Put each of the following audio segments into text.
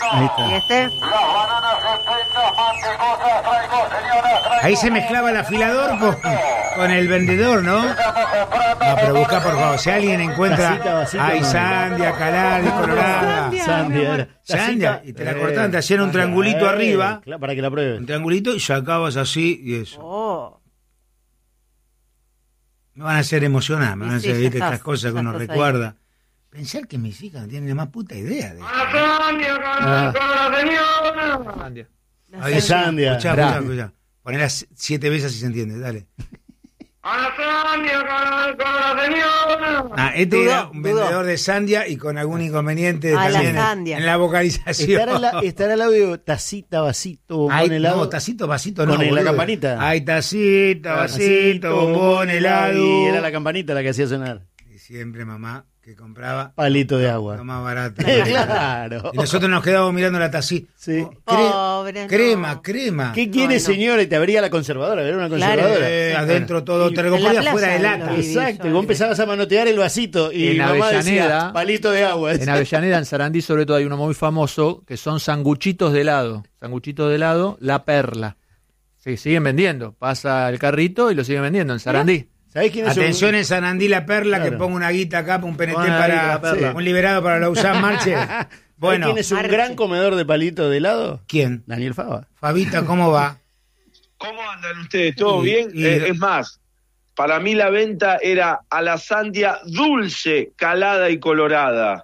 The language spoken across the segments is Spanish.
Ahí está. ¿Y este? Ahí se mezclaba el afilador con el vendedor, ¿no? No, pero busca, por favor, si alguien encuentra... Tacita, vasito, Ay, no. sandia, calada, colorada. Sandia era. Sandia, y te la cortaban, te hacían un triangulito arriba, Claro, para que la pruebes. un triangulito, y sacabas así, y eso. Oh. Me van a hacer emocionar, me van a Sí, hacer, ya viste, estás, estas cosas que ya uno estás ahí. recuerda. Pensar que mis hijas no tienen la más puta idea de eso. Sandia. La Ahí, Sandia. Escuchá, Mirá. escuchá. Ponela 7 veces si se entiende, dale. Este Dudó, era un dudó. vendedor de sandia y con algún inconveniente Ah, la también sandia. en la vocalización. Estará el audio tacita, vasito, bombón, Ay, helado. no, tacito, vasito, no. Con la boludo. campanita. Ay, tacita, vasito, bombón, helado. Y era la campanita la que hacía sonar. Y siempre mamá que compraba Palito de lo agua. más barato. Claro. Y nosotros nos quedábamos mirando la tacita. Sí. Pobre, no. Crema. ¿Qué quiere, no. señora? Y te abría la conservadora, ¿verdad? Una Claro. conservadora. Adentro todo, te lo en la ponía plaza fuera de lo lata. vi. Exacto, yo y vos empezabas a manotear el vasito y En mamá decía, Avellaneda- palito de agua. En Avellaneda, en Sarandí, sobre todo, hay uno muy famoso que son sanguchitos de helado. Sanguchitos de helado, La Perla. Sí, siguen vendiendo. Pasa el carrito y lo siguen vendiendo en Sarandí. ¿Sabés quién es Atención en Sarandí la Perla, Claro. que ponga una guita acá, un PNT Ponga la guita, la Perla. un liberado para la USAM Marche. Bueno, quién es un Marche. gran comedor de palito de helado? ¿quién? Daniel Fava. Fabita, ¿cómo va? ¿Cómo andan ustedes? ¿Todo Y- bien? y- Es más, para mí la venta era a la sandia dulce, calada y colorada.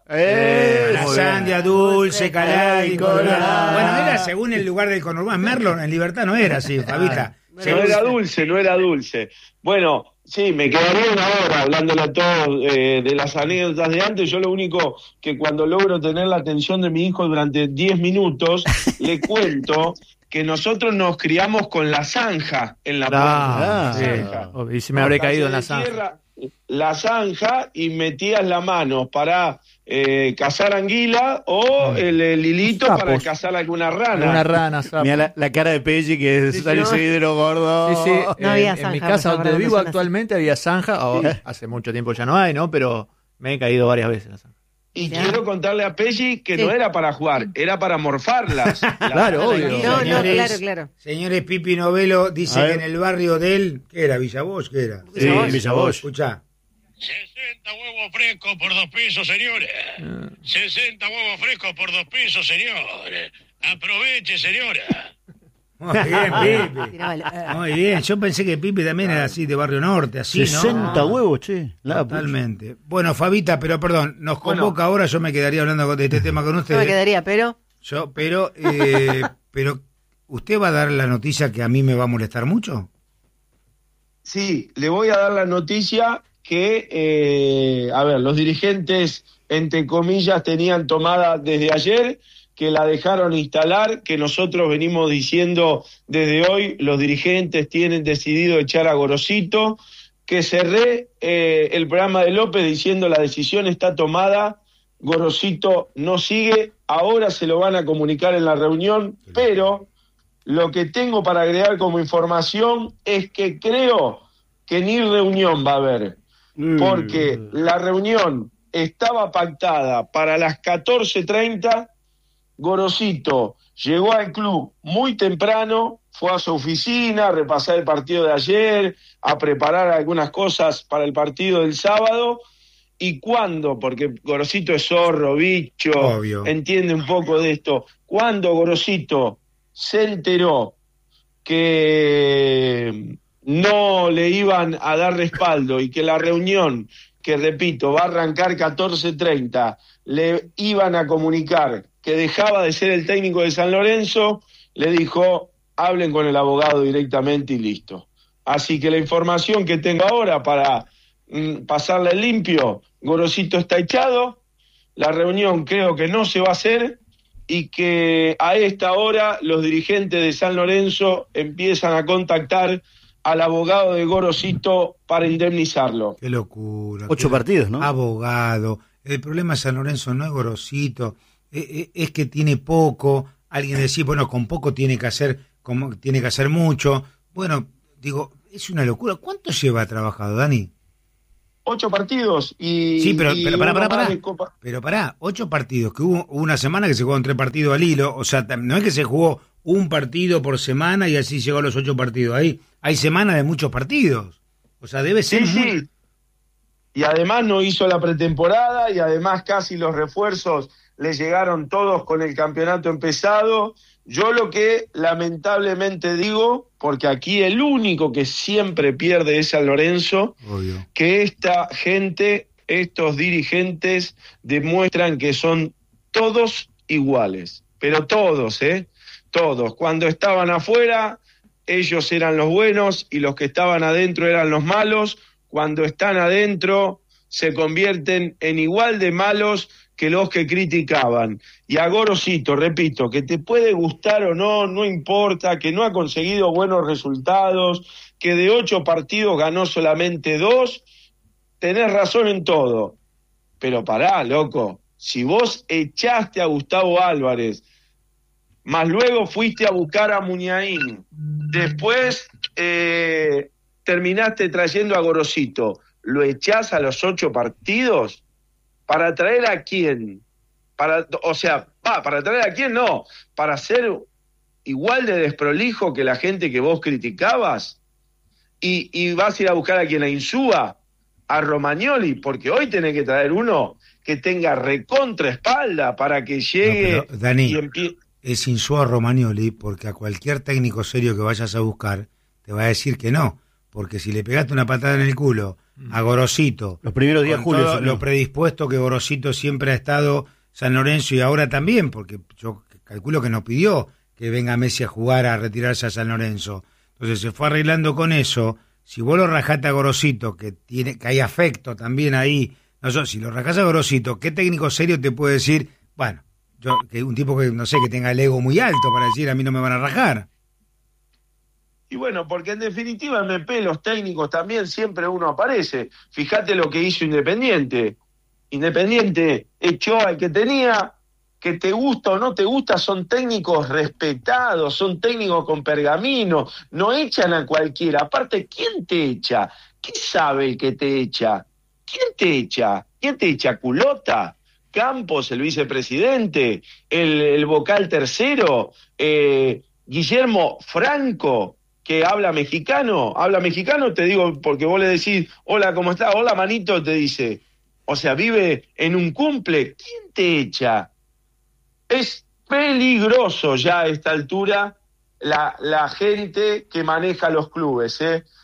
La sandia dulce, calada y colorada. Bueno, era según el lugar del conurbano. Merlo, en Libertad no era así, Fabita. No era dulce, no era dulce. Bueno, sí, me quedaría una hora hablándole a todos de las anécdotas de antes. Yo lo único que cuando logro tener la atención de mi hijo durante 10 minutos, le cuento que nosotros nos criamos con la zanja en la Ah, puerta. sí. Y se me habré Taller caído en de la zanja. tierra, la zanja, y metías la mano para cazar anguila o el hilito Sapos. para cazar alguna rana. Una rana, sapo. Mira la cara de Peggy que sale no. ese vidrio gordo. Sí, sí. No había En mi zanja, casa por donde favor, vivo no son actualmente había zanja. Hace mucho tiempo ya no hay, ¿no? Pero me he caído varias veces en la zanja. Y Mirá. quiero contarle a Peggy que Sí. no era para jugar, era para morfarlas. Claro, obvio. No, Señores, claro. Señores, Pipi Novelo dice A que ver. en el barrio de él, ¿qué era? ¿Villavoz? ¿Qué era? Sí, Villa Bosch. Escuchá. 60 huevos frescos por 2 pesos, señores. 60 huevos frescos por 2 pesos, señores. Aproveche, señora. Muy bien, Pipi. Tiraba el- Muy bien. Yo pensé que Pipi también era así, de Barrio Norte, así, ¿no? 60 huevos, che. La pucha. Totalmente. Bueno, Fabita, pero perdón, nos convoca ahora, yo me quedaría hablando de este tema con Yo me ustedes. quedaría, pero... Pero, ¿usted va a dar la noticia que a mí me va a molestar mucho? Sí, le voy a dar la noticia que, los dirigentes, entre comillas, tenían tomada desde ayer, que la dejaron instalar, que nosotros venimos diciendo desde hoy, los dirigentes tienen decidido echar a Gorosito, que cerré el programa de López diciendo la decisión está tomada, Gorosito no sigue, ahora se lo van a comunicar en la reunión, pero lo que tengo para agregar como información es que creo que ni reunión va a haber, porque la reunión estaba pactada para las 14:30, Gorosito llegó al club muy temprano, fue a su oficina a repasar el partido de ayer, a preparar algunas cosas para el partido del sábado, y cuando, porque Gorosito es zorro, bicho, Obvio. entiende un poco de esto, cuando Gorosito se enteró que no le iban a dar respaldo y que la reunión, que repito, va a arrancar 14:30, le iban a comunicar que dejaba de ser el técnico de San Lorenzo, le dijo, hablen con el abogado directamente y listo. Así que la información que tengo ahora para pasarla en limpio, Gorosito está echado, la reunión creo que no se va a hacer, y que a esta hora los dirigentes de San Lorenzo empiezan a contactar al abogado de Gorosito para indemnizarlo. Qué locura. 8 partidos, ¿no? Abogado. El problema de San Lorenzo no es Gorosito, es que tiene poco. Alguien decía, bueno, con poco tiene que hacer mucho. Bueno, digo, es una locura. ¿Cuánto lleva trabajado, Dani? 8 partidos y... Sí, pero pará. de Copa. Pero pará, 8 partidos, que hubo una semana que se jugaron 3 partidos al hilo, o sea, no es que se jugó un partido por semana y así llegó a los 8 partidos. Ahí hay semanas de muchos partidos. O sea, debe ser Sí. Y además no hizo la pretemporada y además casi los refuerzos le llegaron todos con el campeonato empezado. Yo lo que lamentablemente digo, porque aquí el único que siempre pierde es San Lorenzo, obvio, que esta gente, estos dirigentes demuestran que son todos iguales, pero todos, todos. Cuando estaban afuera, ellos eran los buenos y los que estaban adentro eran los malos. Cuando están adentro, se convierten en igual de malos que los que criticaban. Y a Gorosito, repito, que te puede gustar o no, no importa, que no ha conseguido buenos resultados, que de 8 partidos ganó solamente 2, tenés razón en todo. Pero pará, loco, si vos echaste a Gustavo Álvarez, más luego fuiste a buscar a Muñain, después terminaste trayendo a Gorosito, ¿lo echás a los 8 partidos? ¿Para traer a quién? Para traer a quién no, para ser igual de desprolijo que la gente que vos criticabas, y vas a ir a buscar a quien, a Insúa, a Romagnoli, porque hoy tenés que traer uno que tenga recontraespalda para que llegue. No, pero, Dani, y es Insúa Romagnoli, porque a cualquier técnico serio que vayas a buscar te va a decir que no, porque si le pegaste una patada en el culo a Gorosito, los primeros días de julio, todo lo predispuesto que Gorosito siempre ha estado, San Lorenzo, y ahora también, porque yo calculo que no pidió que venga Messi a jugar, a retirarse a San Lorenzo, entonces se fue arreglando con eso. Si vos lo rajaste a Gorosito, que hay afecto también ahí, si lo rajás a Gorosito, ¿qué técnico serio te puede decir, bueno, que un tipo que no sé, que tenga el ego muy alto para decir a mí no me van a rajar? Y bueno, porque en definitiva en MP los técnicos también siempre uno aparece. Fíjate lo que hizo Independiente. Independiente echó al que tenía, que te gusta o no te gusta, son técnicos respetados, son técnicos con pergamino, no echan a cualquiera. Aparte, ¿quién te echa? ¿Qué sabe el que te echa? ¿Quién te echa? ¿Quién te echa? ¿Culota? ¿Campos, el vicepresidente? ¿El vocal tercero? ¿Guillermo Franco? Que habla mexicano, te digo, porque vos le decís, hola, ¿cómo estás? Hola, manito, te dice. O sea, vive en un cumple. ¿Quién te echa? Es peligroso ya a esta altura la gente que maneja los clubes,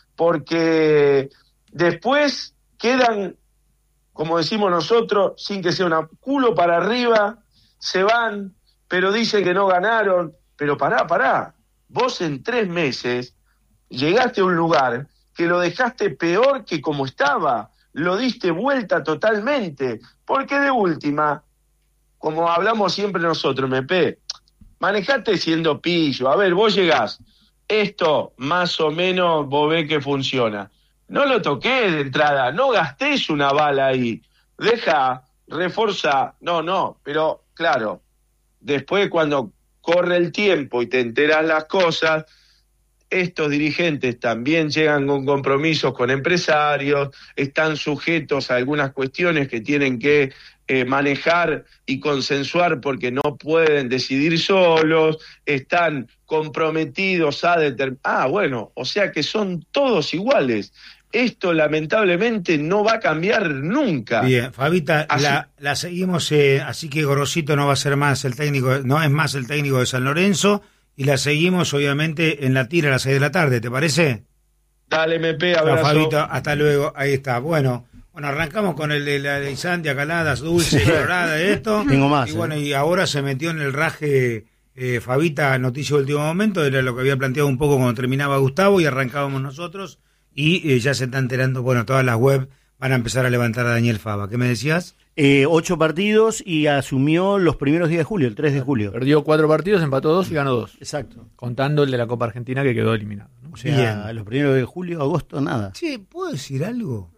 porque después quedan, como decimos nosotros, sin que sea un culo para arriba, se van, pero dicen que no ganaron. Pero pará. Vos en 3 meses llegaste a un lugar que lo dejaste peor que como estaba, lo diste vuelta totalmente, porque de última, como hablamos siempre nosotros, MP, manejate siendo pillo. A ver, vos llegás, esto más o menos vos ves que funciona. No lo toqué de entrada, no gastés una bala ahí, deja, reforza, no, pero claro, después cuando corre el tiempo y te enteras las cosas, estos dirigentes también llegan con compromisos con empresarios, están sujetos a algunas cuestiones que tienen que manejar y consensuar porque no pueden decidir solos, están comprometidos a determinar... o sea que son todos iguales. Esto lamentablemente no va a cambiar nunca. Bien, Fabita, la seguimos, así que Gorosito no va a ser más el técnico, no es más el técnico de San Lorenzo, y la seguimos obviamente en la tira a las 6 de la tarde, ¿te parece? Dale, MP, abrazo. Fabita, hasta luego, ahí está. Bueno, arrancamos con el de la de Isandia, Caladas, Dulce, Colorada, esto. Tengo más. Y bueno, y ahora se metió en el raje Fabita, noticia de último momento, era lo que había planteado un poco cuando terminaba Gustavo y arrancábamos nosotros. Y ya se está enterando, todas las web van a empezar a levantar a Daniel Fava. ¿Qué me decías? 8 partidos y asumió los primeros días de julio, el 3 de julio. Perdió 4 partidos, empató 2 y ganó 2. Exacto. Contando el de la Copa Argentina que quedó eliminado, ¿no? O sea, bien. Los primeros de julio, agosto, nada. Sí, ¿puedo decir algo?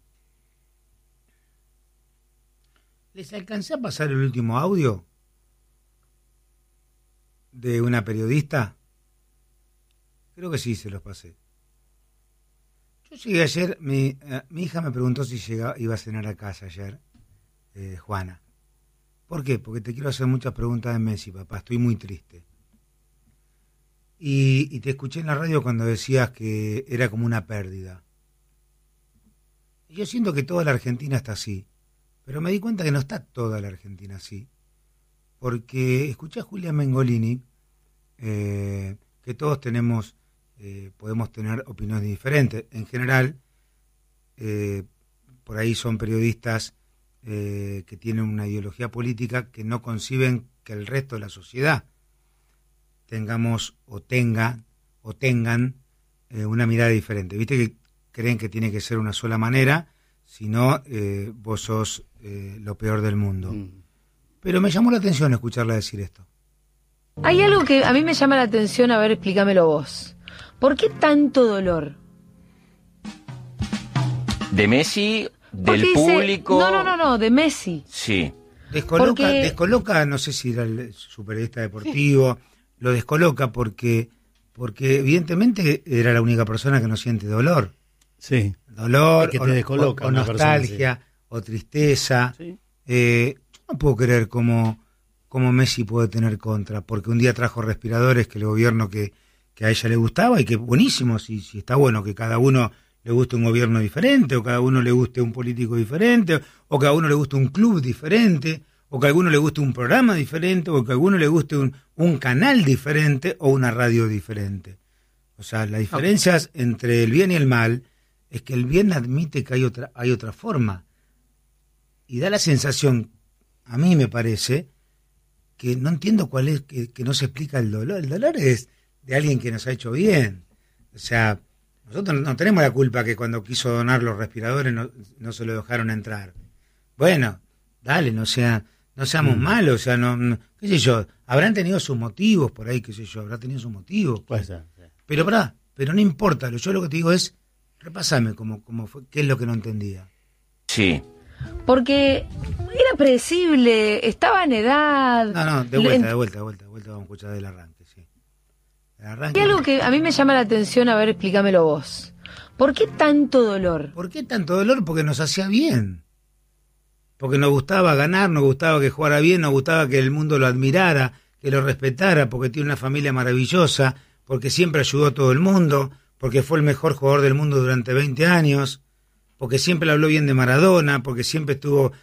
¿Les alcancé a pasar el último audio de una periodista? Creo que sí, se los pasé. Yo llegué ayer, mi hija me preguntó si iba a cenar a casa ayer, Juana. ¿Por qué? Porque te quiero hacer muchas preguntas de Messi, papá, estoy muy triste. Y te escuché en la radio cuando decías que era como una pérdida. Y yo siento que toda la Argentina está así, pero me di cuenta que no está toda la Argentina así, porque escuché a Julia Mengolini, que todos podemos tener opiniones diferentes. En general, por ahí son periodistas que tienen una ideología política que no conciben que el resto de la sociedad tengan una mirada diferente. Viste que creen que tiene que ser una sola manera, si no, vos sos lo peor del mundo. Pero me llamó la atención escucharla decir esto. Hay algo que a mí me llama la atención, a ver, explícamelo vos. ¿Por qué tanto dolor? ¿De Messi? ¿Del Dice, público? No, de Messi. Sí. Descoloca, no sé si era su periodista deportivo, lo descoloca porque evidentemente era la única persona que no siente dolor. Sí. Dolor, que te descoloca o nostalgia, persona, sí, o tristeza. Sí. Yo no puedo creer cómo Messi puede tener contra, porque un día trajo respiradores que el gobierno que a ella le gustaba, y que buenísimo, si está bueno que cada uno le guste un gobierno diferente, o cada uno le guste un político diferente, o cada uno le guste un club diferente, o que a alguno le guste un programa diferente, o que a alguno le guste un canal diferente, o una radio diferente. O sea, las diferencias entre el bien y el mal es que el bien admite que hay otra forma. Y da la sensación, a mí me parece, que no entiendo cuál es, que no se explica el dolor. El dolor es de alguien que nos ha hecho bien. O sea, nosotros no tenemos la culpa que cuando quiso donar los respiradores no se lo dejaron entrar. Bueno, dale, no seamos malos, o sea, no, qué sé yo, habrán tenido sus motivos por ahí, qué sé yo, habrá tenido sus motivos. Puede ser, sí. Pero no importa, yo lo que te digo es, repásame cómo fue, qué es lo que no entendía. Sí. Porque era predecible, estaba en edad. No, de vuelta, vamos a escuchar del arranque, sí. Hay algo que a mí me llama la atención, a ver, explícamelo vos. ¿Por qué tanto dolor? ¿Por qué tanto dolor? Porque nos hacía bien. Porque nos gustaba ganar, nos gustaba que jugara bien, nos gustaba que el mundo lo admirara, que lo respetara, porque tiene una familia maravillosa, porque siempre ayudó a todo el mundo, porque fue el mejor jugador del mundo durante 20 años, porque siempre le habló bien de Maradona, porque siempre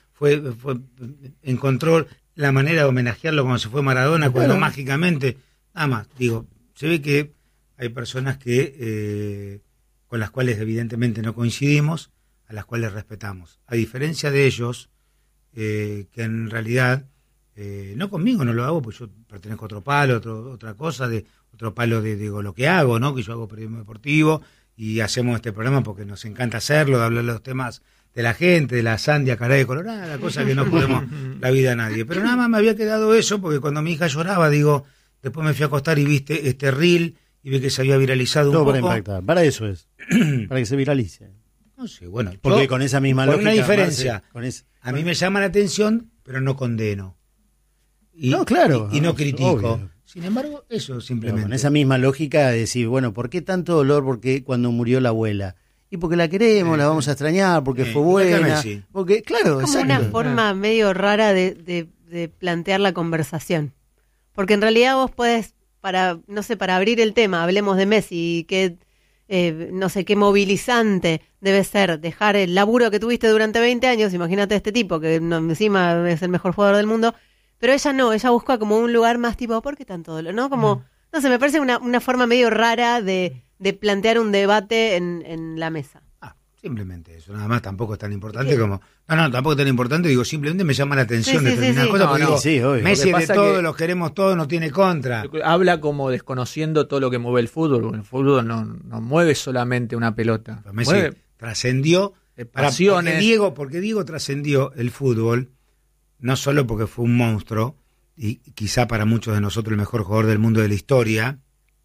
encontró la manera de homenajearlo cuando se fue Maradona, cuando mágicamente, nada más, digo, se ve que hay personas que con las cuales evidentemente no coincidimos, a las cuales respetamos. A diferencia de ellos, que en realidad, no conmigo, no lo hago, pues yo pertenezco a otro palo, otra cosa, otro palo de lo que hago, ¿no? Que yo hago periodismo deportivo y hacemos este programa porque nos encanta hacerlo, de hablar de los temas de la gente, de la sandia, caray de colorada, cosa que no podemos la vida a nadie. Pero nada más me había quedado eso, porque cuando mi hija lloraba, después me fui a acostar y viste este reel y vi que se había viralizado un poco. Para impactar, para eso es, para que se viralice. No sé, bueno. Porque con esa misma lógica. Una diferencia. Marce, a mí me llama la atención, pero no condeno. No, claro. Y no critico. Obvio. Sin embargo, eso simplemente. Pero con esa misma lógica de decir, bueno, ¿por qué tanto dolor? Porque cuando murió la abuela. Y porque la queremos, la vamos a extrañar, porque fue buena. Porque, claro, es como una forma medio rara de plantear la conversación. Porque en realidad vos podés, para abrir el tema, hablemos de Messi, que no sé qué movilizante debe ser dejar el laburo que tuviste durante 20 años, imagínate a este tipo que encima es el mejor jugador del mundo, pero ella no, ella busca como un lugar más tipo, ¿por qué tanto dolor? ¿No? Como, no sé, me parece una forma medio rara de plantear un debate en la mesa. Simplemente eso, nada más, tampoco es tan importante como... No, tampoco es tan importante, digo, simplemente me llama la atención determinadas cosas, porque digo, Messi de todos, los queremos todos, no tiene contra. Habla como desconociendo todo lo que mueve el fútbol. El fútbol no mueve solamente una pelota. Pero Messi trascendió pasiones. Porque Diego trascendió el fútbol, no solo porque fue un monstruo, y quizá para muchos de nosotros el mejor jugador del mundo de la historia,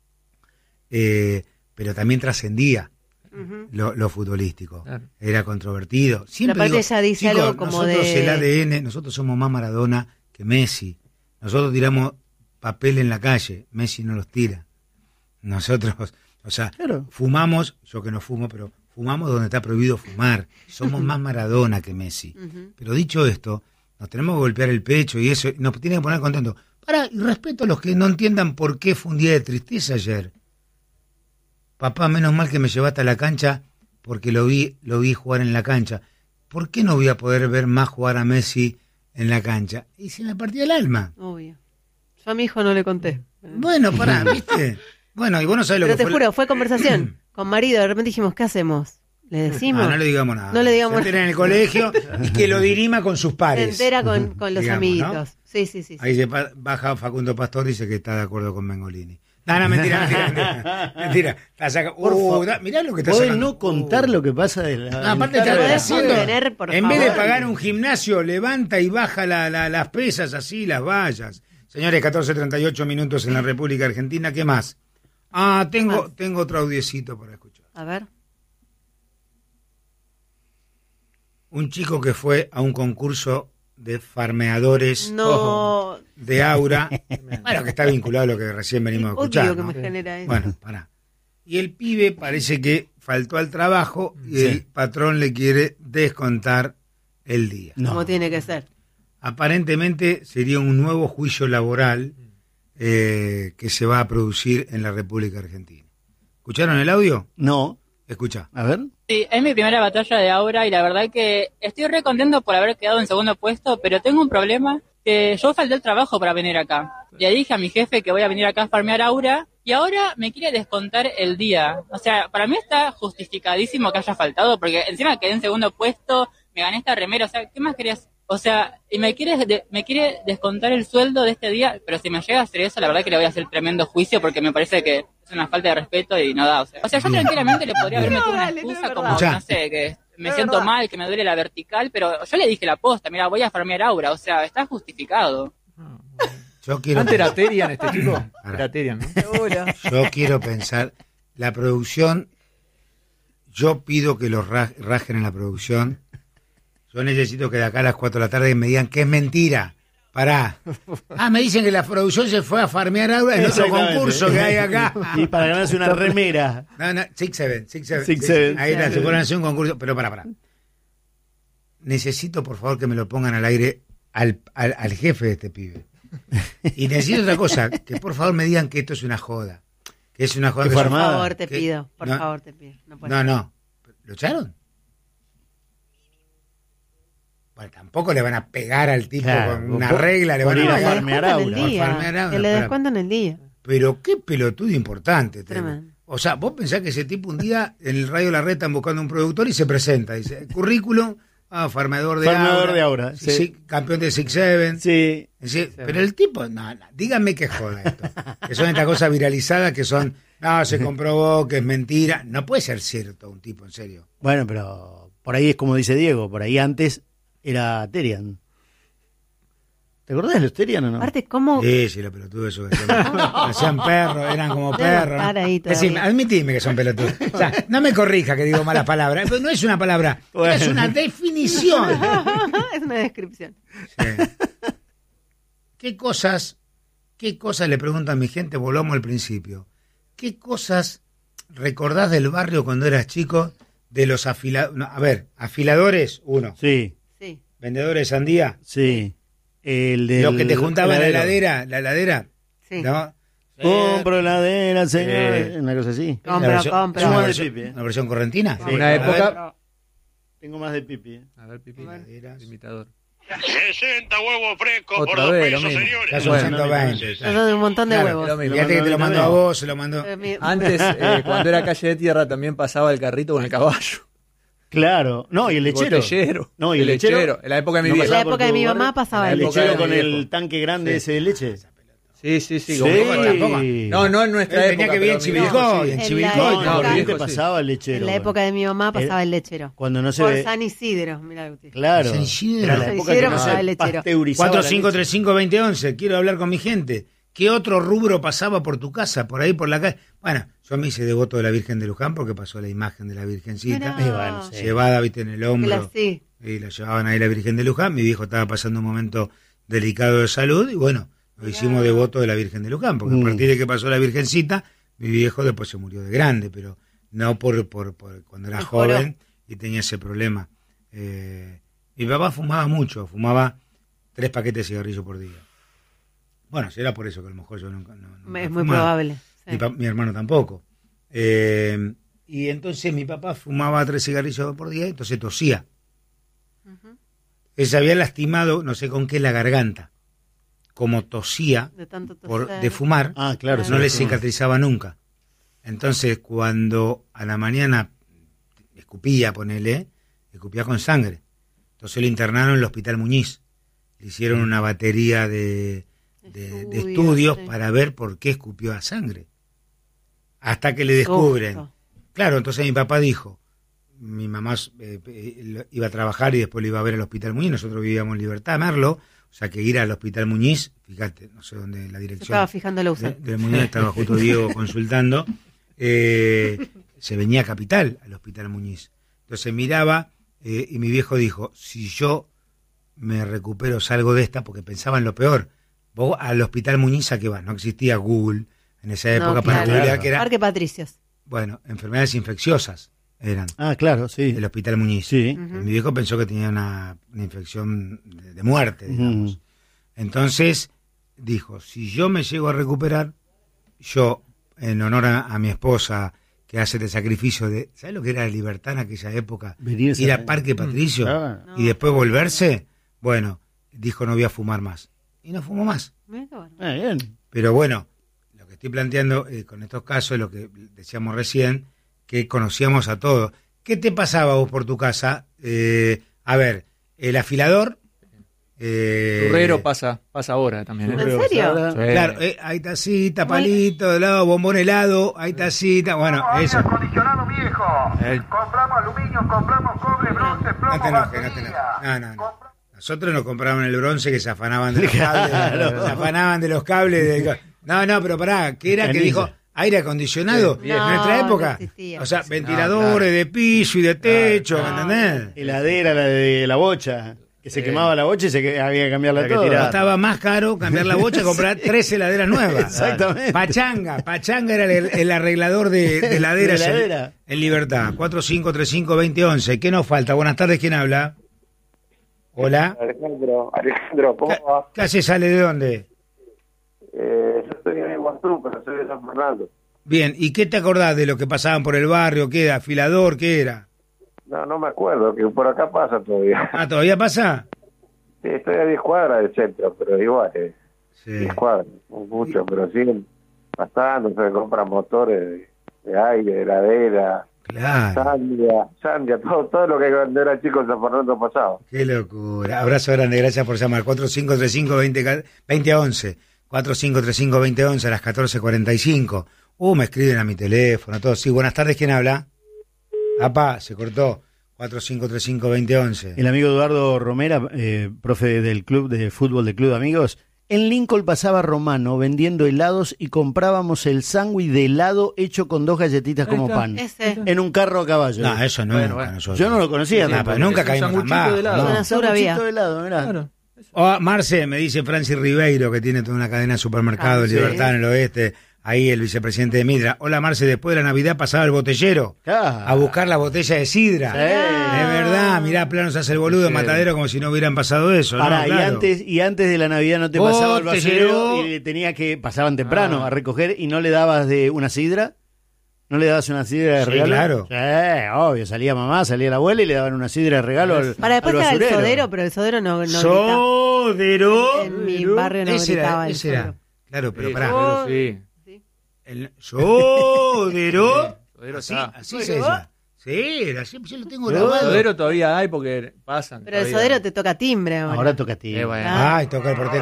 pero también trascendía lo futbolístico. Claro. Era controvertido. Siempre aparte ella dice, chicos, algo como nosotros el ADN, nosotros somos más Maradona que Messi. Nosotros tiramos papel en la calle, Messi no los tira. Nosotros, o sea, claro, fumamos, yo que no fumo, pero fumamos donde está prohibido fumar. Somos más Maradona que Messi. Pero dicho esto, nos tenemos que golpear el pecho y eso nos tiene que poner contentos. Y respeto a los que no entiendan por qué fue un día de tristeza ayer. Papá, menos mal que me llevaste a la cancha porque lo vi jugar en la cancha. ¿Por qué no voy a poder ver más jugar a Messi en la cancha? Y se me partía el alma. Obvio. Yo a mi hijo no le conté. Bueno, pará, ¿viste? Bueno, y vos no sabés lo Pero que te juro, fue conversación con marido. De repente dijimos, ¿qué hacemos? ¿Le decimos? No le digamos nada. No le digamos se entera en el colegio y que lo dirima con sus pares. Se entera con los digamos, amiguitos. ¿no? Sí. Ahí se baja Facundo Pastor, dice que está de acuerdo con Mengolini. No, mentira. Mirá lo que está ¿Podés sacando. no contar lo que pasa de la... Aparte está haciendo, en vez de pagar un gimnasio, levanta y baja las pesas así, las vallas. Señores, 14:38 minutos en la República Argentina. ¿Qué más? Tengo otro audiecito para escuchar. A ver. Un chico que fue a un concurso de farmeadores No. de Aura, bueno, que está vinculado a lo que recién venimos a escuchar, que ¿no? me genera eso. Bueno, pará. Y el pibe parece que faltó al trabajo y el patrón le quiere descontar el día. Como tiene que ser. Aparentemente sería un nuevo juicio laboral que se va a producir en la República Argentina. ¿Escucharon el audio? No. Escucha. A ver. Sí, es mi primera batalla de Aura y la verdad que estoy re contento por haber quedado en segundo puesto, pero tengo un problema que yo falté el trabajo para venir acá. Le dije a mi jefe que voy a venir acá a farmear Aura y ahora me quiere descontar el día. O sea, para mí está justificadísimo que haya faltado porque encima quedé en segundo puesto, me gané esta remera, o sea, ¿qué más querías? O sea, y me quiere descontar el sueldo de este día, pero si me llega a hacer eso, la verdad que le voy a hacer tremendo juicio porque me parece que es una falta de respeto y no da. O sea yo tranquilamente le podría haber metido una excusa como, no sé, que me siento mal, que me duele la vertical, pero yo le dije la posta, mira, voy a farmear Aura, o sea, está justificado. Antes era Terian este chico. Era Terian, ¿no? Seguro. Yo quiero pensar, la producción, yo pido que los rajen en la producción. Yo necesito que de acá a las 4 de la tarde me digan que es mentira. Pará. Me dicen que la producción se fue a farmear Aura en otro concurso que hay acá. Y para ganarse una remera. No, 6-7. Ahí está, se fueron a hacer un concurso. Pero pará. Necesito, por favor, que me lo pongan al aire al jefe de este pibe. Y necesito otra cosa, que por favor me digan que esto es una joda. Que es una joda. Por favor, te pido. Por favor, te pido. No. ¿Lo echaron? Bueno, tampoco le van a pegar al tipo con una regla, le van a farmear Aura. Que le descuentan el día. Pero qué pelotudo importante. Tremendo. O sea, vos pensás que ese tipo un día en el Radio La Red están buscando un productor y se presenta. Dice, currículum, farmeador de Aura. Sí, campeón de 6-7. Sí. Pero el tipo, no, díganme que joda esto. Que son estas cosas viralizadas que son, se comprobó que es mentira. No puede ser cierto un tipo, en serio. Bueno, pero por ahí es como dice Diego, por ahí antes era Terian. ¿Te acordás de los Terian o no? Aparte, ¿cómo? Sí, los pelotudos esos que hacían perros, eran como perros. Admitime que son pelotudos. O sea, no me corrija que digo malas palabras. Pero no es una palabra, es una definición. Es una descripción. Sí. ¿Qué cosas le preguntan a mi gente? Volvamos al principio. ¿Qué cosas recordás del barrio cuando eras chico? De los afiladores, uno. Sí. Vendedores de sandía. Sí. Los que te juntaban en la heladera. Sí. ¿No? Compro heladera, señor. Una cosa así. ¿Una versión correntina? Sí. Una época. Tengo más de Pipi. A ver, Pipi. Imitador. 60 huevos frescos por Otra 2 vez, pesos, señores. Ya son 120. Son un montón de huevos. Fíjate que te lo mandó a vos, se lo mandó. Antes, cuando era calle de tierra, también pasaba el carrito con el caballo. Claro. No, y el lechero. No, y el lechero. En la época de mi En vieja. la época de mi mamá pasaba el el lechero con el tanque grande ese de leche. Sí. No, en nuestra época. Tenía que ver en Chivilcoy. En Chivilcoy. No, pasaba el lechero. En la época de mi mamá pasaba el lechero. Cuando no se Por ve. San Isidro, mirá. Claro. San Isidro. Era la época que no pasaba se el lechero. pasteurizaba 4535-2011. Quiero hablar con mi gente. ¿Qué otro rubro pasaba por tu casa, por ahí, por la calle? Bueno, yo me hice devoto de la Virgen de Luján porque pasó la imagen de la Virgencita. Llevada, viste, en el hombro. Y la llevaban ahí la Virgen de Luján. Mi viejo estaba pasando un momento delicado de salud y bueno, lo hicimos devoto de la Virgen de Luján, porque a partir de que pasó la Virgencita, mi viejo después se murió de grande, pero no por cuando era joven y tenía ese problema. Mi papá fumaba mucho, fumaba 3 paquetes de cigarrillos por día. Bueno, si era por eso que a lo mejor yo nunca es muy probable. Sí. Mi hermano tampoco. Y entonces mi papá fumaba 3 cigarrillos por día, entonces tosía. Él se había lastimado, no sé con qué, la garganta. Como tosía de fumar, claro, no le cicatrizaba nunca. Entonces, cuando a la mañana escupía con sangre. Entonces lo internaron en el Hospital Muñiz. Le hicieron una batería de estudios para ver por qué escupió a sangre. Hasta que le descubren. Claro, entonces mi papá dijo, mi mamá iba a trabajar y después lo iba a ver al Hospital Muñiz, nosotros vivíamos en Libertad, Merlo, o sea que ir al Hospital Muñiz, fíjate, no sé dónde la dirección. Se estaba fijando la USAID. Del Muñiz estaba justo Diego consultando, se venía a Capital, al Hospital Muñiz. Entonces miraba y mi viejo dijo, si yo me recupero, salgo de esta, porque pensaba en lo peor. Vos al Hospital Muñiz, ¿a qué vas? No existía Google en esa época para googlear que era... Parque Patricios. Bueno, enfermedades infecciosas eran. Claro, sí. El Hospital Muñiz. Sí. Mi viejo pensó que tenía una infección de muerte, digamos. Entonces dijo, si yo me llego a recuperar, yo, en honor a mi esposa, que hace el sacrificio de... ¿Sabes lo que era la libertad en aquella época? Ir a Parque Patricio y después volverse. Bueno, dijo, no voy a fumar más. Y no fumo más. Bien. Pero bueno, lo que estoy planteando con estos casos es lo que decíamos recién, que conocíamos a todos. ¿Qué te pasaba vos por tu casa? A ver, el afilador... Churrero pasa ahora también. ¿En serio? Sí. Claro, hay tacita, palito, helado, bombón helado, hay tacita, bueno, eso. Acondicionado viejo. Compramos aluminio, compramos cobre, bronce, plomo, No te enojes. No. Nosotros nos compraban el bronce que se afanaban de los cables. Se afanaban de los cables. No, pero pará, ¿qué era que dijo? Aire acondicionado, en nuestra época. O sea, ventiladores de piso y de techo, ¿me entendés? Heladera, la de la bocha. Que se quemaba la bocha y había que cambiarla toda. Estaba más caro cambiar la bocha y comprar 3 heladeras nuevas. Exactamente. Pachanga era el arreglador de heladeras en Libertad. 4535-2011. ¿Qué nos falta? Buenas tardes, ¿quién habla? Hola. Alejandro, ¿cómo va? ¿Qué hace? ¿Sale de dónde? Yo estoy en Iguazú, pero soy de San Fernando. Bien, ¿y qué te acordás de lo que pasaban por el barrio? ¿Qué era? ¿Afilador? ¿Qué era? No me acuerdo, que por acá pasa todavía. ¿Todavía pasa? Sí, estoy a 10 cuadras del centro, pero igual, 10 cuadras, no mucho, pero siguen pasando, se compran motores de aire, heladera, Sandia, todo lo que cuando era chico en San Fernando pasaba. Qué locura. Abrazo grande, gracias por llamar. 4535-2011. 4535-2011 a las 14:45. Me escriben a mi teléfono, todo. Sí, buenas tardes, ¿quién habla? Se cortó. 4535-2011. El amigo Eduardo Romera, profe del club de fútbol del Club de Amigos. En Lincoln pasaba Romano vendiendo helados y comprábamos el sándwich de helado hecho con 2 galletitas como pan. En un carro a caballo. No, eso no. Bueno. Yo no lo conocía. Nunca caímos tan bajo. Un sanguchito de helado, mirá. Claro. Marce, me dice Francis Ribeiro, que tiene toda una cadena de supermercados, Libertad en el oeste. Ahí el vicepresidente de Midra. Hola Marce, después de la Navidad pasaba el botellero a buscar la botella de sidra. Es verdad, mirá, plano se hace el boludo Matadero como si no hubieran pasado eso. Claro. Y antes de la Navidad no te pasaba el botellero y pasaban temprano a recoger y no le dabas de una sidra. ¿No le dabas una sidra de regalo? Claro. Obvio, salía mamá, salía la abuela y le daban una sidra de regalo para después quedaba el sodero, pero el sodero no ¿Sodero? En mi barrio no gritaba el sodero. Claro, pero pará. Sí. El sodero. Así se llama. Sí, así yo lo tengo grabado. El sodero todavía hay porque pasan. Pero el sodero te toca timbre ahora. Ahora toca timbre. Ay, toca el portero.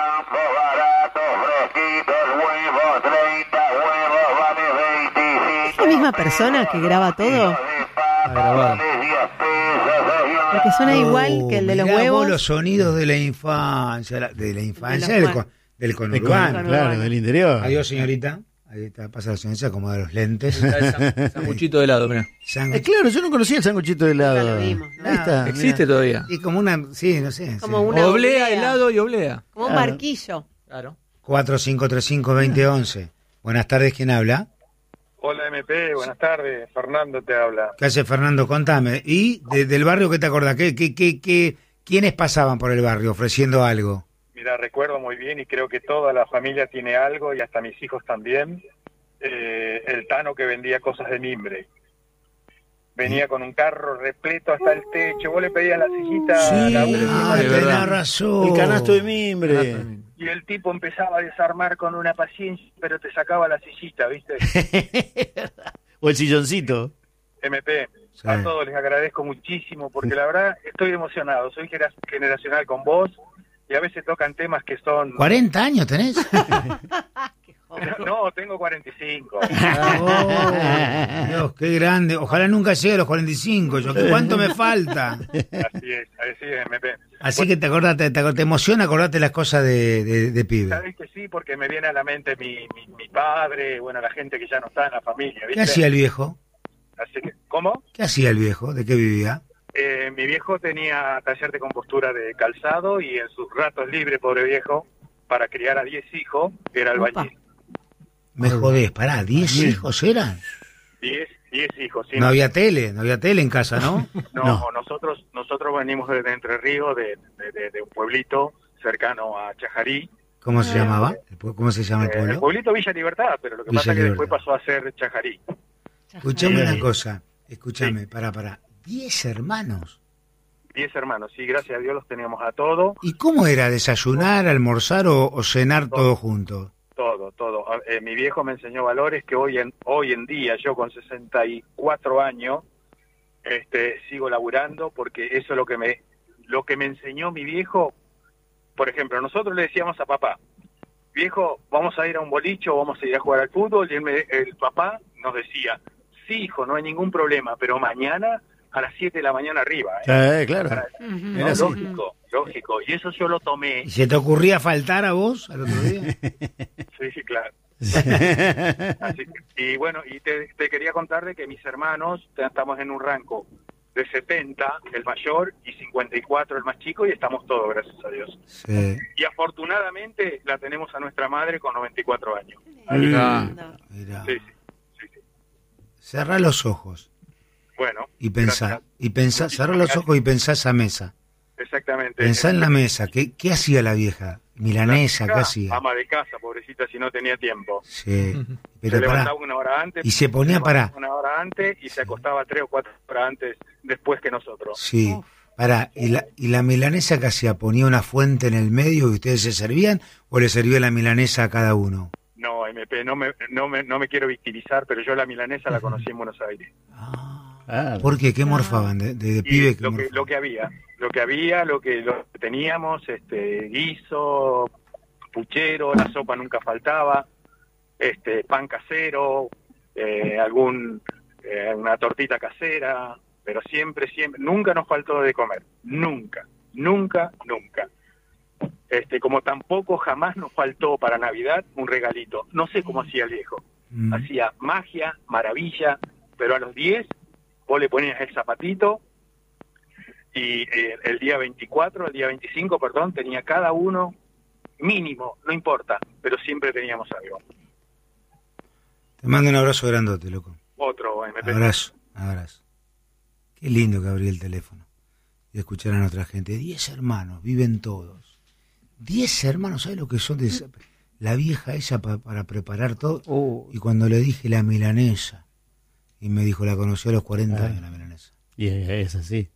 ¿Es la misma persona que graba todo? Porque suena igual que el de los huevos. Los sonidos de la infancia, del conurbano. Claro, del interior. Adiós, señorita. Ahí está, pasa la señorita, acomoda los lentes. El sanguchito de helado, mirá. Claro, yo no conocía el sanguchito de helado. Lo vimos, ¿no? Ahí está, existe todavía. Y como una, no sé. Como una oblea, helado y oblea. Como un barquillo. Claro. 4535-2011. Buenas tardes, ¿quién habla? Hola MP, buenas tardes, Fernando te habla. ¿Qué hace Fernando? Contame. ¿Y del barrio qué te acordás? ¿Quiénes pasaban por el barrio ofreciendo algo? Mira, recuerdo muy bien y creo que toda la familia tiene algo y hasta mis hijos también. El Tano que vendía cosas de mimbre. Venía con un carro repleto hasta el techo. Vos le pedías la sillita. Tenés razón. El canasto de mimbre. Y el tipo empezaba a desarmar con una paciencia, pero te sacaba la sillita, ¿viste? O el silloncito. MP, a todos les agradezco muchísimo porque la verdad estoy emocionado. Soy generacional con vos y a veces tocan temas que son... ¿40 años tenés? No, tengo 45. Dios, qué grande. Ojalá nunca llegue a los 45. ¿Cuánto me falta? Así es, MP. Así que te emociona acordarte las cosas de pibe. Sabés que sí, porque me viene a la mente mi padre, bueno, la gente que ya no está en la familia, ¿viste? ¿Qué hacía el viejo? Así que, ¿cómo? ¿Qué hacía el viejo? ¿De qué vivía? Mi viejo tenía taller de compostura de calzado y en sus ratos libres, pobre viejo, para criar a 10 hijos, era albañil. Me jodés, pará, ¿10 hijos eran? 10 hijos. Sí, no había tele en casa, ¿no? No. Nosotros venimos desde Entre Ríos, de un pueblito cercano a Chajarí. ¿Cómo se llamaba? ¿Cómo se llama el pueblo? El pueblito Villa Libertad, pero lo que pasa es que después pasó a ser Chajarí. Escuchame una cosa, pará. 10 hermanos. 10 hermanos, sí, gracias a Dios los teníamos a todos. ¿Y cómo era desayunar, almorzar o cenar todo junto? Todo. Mi viejo me enseñó valores que hoy en día, yo con 64 años, sigo laburando porque eso es lo que me enseñó mi viejo. Por ejemplo, nosotros le decíamos a papá, viejo, vamos a ir a un bolicho, vamos a ir a jugar al fútbol, y el papá nos decía, sí, hijo, no hay ningún problema, pero mañana a las 7 de la mañana arriba. Claro. Lógico. Y eso yo lo tomé. ¿Y se te ocurría faltar a vos al otro día? Sí, claro. Y bueno, y te quería contar de que mis hermanos, estamos en un rango de 70, el mayor, y 54, el más chico, y estamos todos, gracias a Dios. Sí. Y afortunadamente la tenemos a nuestra madre con 94 años. Mira. Sí. Cerrá los ojos. Bueno. Y pensá, cerrá los ojos y pensá esa mesa. Exactamente. Pensá en la mesa. ¿Qué hacía la vieja? Milanesa, ¿qué hacía? Ama de casa, pobrecita, si no tenía tiempo. Sí. Pero se levantaba una hora antes. Y se ponía una hora antes y se acostaba 3 o 4 horas antes, después que nosotros. Sí. ¿Y la milanesa que hacía? ¿Ponía una fuente en el medio y ustedes se servían o le servía la milanesa a cada uno? No, MP, no me quiero victimizar, pero yo la milanesa la conocí en Buenos Aires. ¿Por qué? ¿Qué morfaban de pibe? Lo que había, lo que teníamos, guiso, puchero, la sopa nunca faltaba, pan casero, una tortita casera, pero siempre, nunca nos faltó de comer, nunca. Como tampoco jamás nos faltó para Navidad un regalito. No sé cómo hacía el viejo. Hacía magia, maravilla, pero a los 10 vos le ponías el zapatito y el día 25, tenía cada uno mínimo, no importa, pero siempre teníamos algo. Te mando un abrazo grandote, loco. Otro, MP. Abrazo. Qué lindo que abrí el teléfono y escucharan a otra gente. 10 hermanos, viven todos. 10 hermanos, ¿sabes lo que son? La vieja esa para preparar todo. Y cuando le dije la milanesa, y me dijo, la conoció a los 40 años la milanesa. Y es así.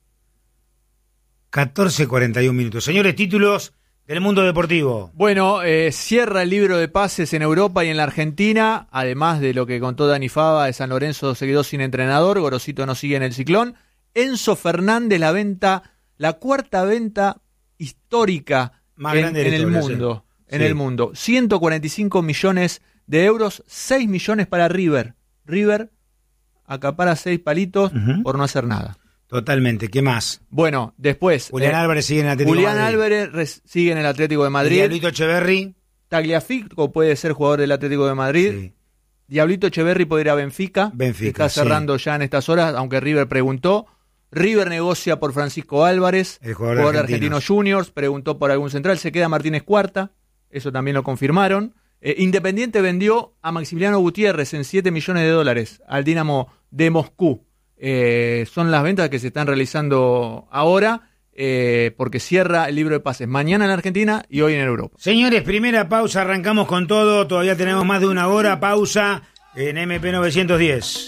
14:41 minutos. Señores, títulos del mundo deportivo. Bueno, cierra el libro de pases en Europa y en la Argentina, además de lo que contó Dani Fava, de San Lorenzo se quedó sin entrenador, Gorosito no sigue en el Ciclón. Enzo Fernández, la cuarta venta histórica más grande en el mundo. Sí. En el mundo. 145 millones de euros, 6 millones para River. River acapara 6 palitos por no hacer nada. Totalmente. ¿Qué más? Bueno, después... Julián Álvarez sigue en el Atlético de Madrid. Álvarez sigue en el Atlético de Madrid. Diablito Echeverri. Tagliafico puede ser jugador del Atlético de Madrid. Sí. Diablito Echeverri puede ir a Benfica. Está cerrando ya en estas horas, aunque River preguntó. River negocia por Francisco Álvarez, el jugador de Argentinos Juniors. Preguntó por algún central. Se queda Martínez Cuarta. Eso también lo confirmaron. Independiente vendió a Maximiliano Gutiérrez en $7 millones al Dinamo de Moscú. Son las ventas que se están realizando ahora, porque cierra el libro de pases mañana en Argentina y hoy en Europa. Señores, primera pausa, arrancamos con todo. Todavía tenemos más de una hora. Pausa en MP910.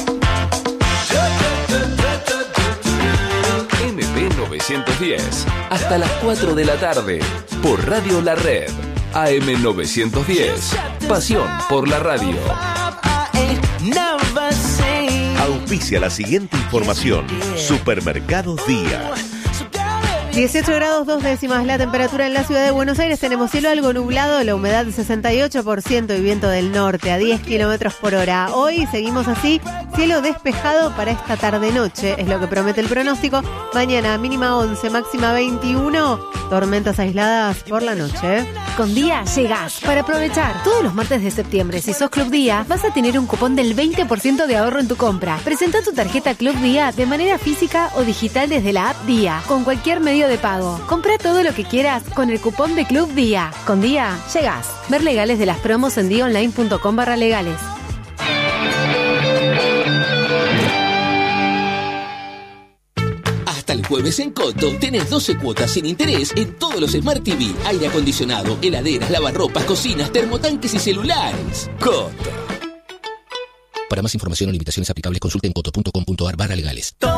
MP910, hasta las 4 de la tarde, por Radio La Red. AM910, pasión por la radio. Auspicia la siguiente información. Supermercados Día. 18 grados 2 décimas la temperatura en la ciudad de Buenos Aires. Tenemos cielo algo nublado, la humedad 68% y viento del norte a 10 kilómetros por hora. Hoy seguimos así, cielo despejado para esta tarde-noche, es lo que promete el pronóstico. Mañana mínima 11, máxima 21, tormentas aisladas por la noche. Con Día llegás para aprovechar. Todos los martes de septiembre, si sos Club Día, vas a tener un cupón del 20% de ahorro en tu compra. Presenta tu tarjeta Club Día de manera física o digital desde la app Día, con cualquier medio de pago. Compra todo lo que quieras con el cupón de Club Día. Con Día llegás. Ver legales de las promos en diaonline.com/legales. Hasta el jueves en Coto tenés 12 cuotas sin interés en todos los Smart TV, aire acondicionado, heladeras, lavarropas, cocinas, termotanques y celulares. Coto. Para más información o limitaciones aplicables, consulten coto.com.ar/legales.